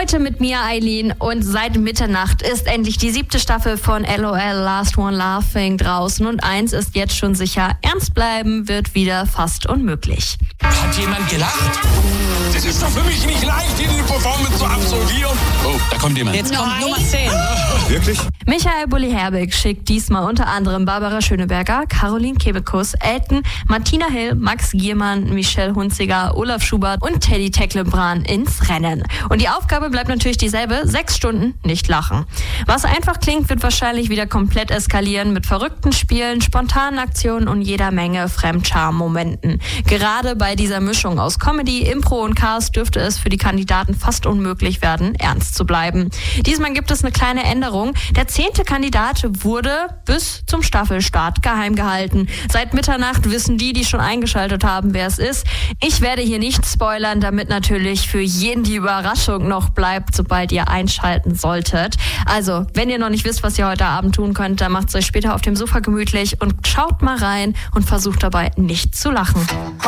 Heute mit mir, Eileen, und seit Mitternacht ist endlich die 7. Staffel von LOL Last One Laughing draußen und eins ist jetzt schon sicher, ernst bleiben wird wieder fast unmöglich. Hat jemand gelacht? Das ist doch für mich nicht leicht, hier eine Performance zu absolvieren. Oh, da kommt jemand. Jetzt kommt Nummer 10. Wirklich? Michael Bulli-Herbig schickt diesmal unter anderem Barbara Schöneberger, Caroline Kebekus, Elton, Martina Hill, Max Giermann, Michelle Hunziger, Olaf Schubert und Teddy Tecklenbrand ins Rennen. Und die Aufgabe bleibt natürlich dieselbe, 6 Stunden nicht lachen. Was einfach klingt, wird wahrscheinlich wieder komplett eskalieren mit verrückten Spielen, spontanen Aktionen und jeder Menge Fremdscham-Momenten. Gerade bei dieser Mischung aus Comedy, Impro und Chaos dürfte es für die Kandidaten fast unmöglich werden, ernst zu bleiben. Diesmal gibt es eine kleine Änderung. Der 10. Kandidat wurde bis zum Staffelstart geheim gehalten. Seit Mitternacht wissen die schon eingeschaltet haben, wer es ist. Ich werde hier nicht spoilern, damit natürlich für jeden die Überraschung noch bleibt, sobald ihr einschalten solltet. Also, wenn ihr noch nicht wisst, was ihr heute Abend tun könnt, dann macht es euch später auf dem Sofa gemütlich und schaut mal rein und versucht dabei nicht zu lachen.